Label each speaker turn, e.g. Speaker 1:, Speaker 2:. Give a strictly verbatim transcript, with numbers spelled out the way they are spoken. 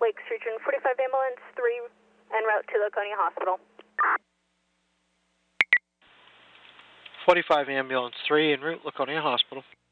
Speaker 1: Lake Street, forty-five ambulance three en route to Laconia Hospital.
Speaker 2: forty-five ambulance three en route Laconia Hospital.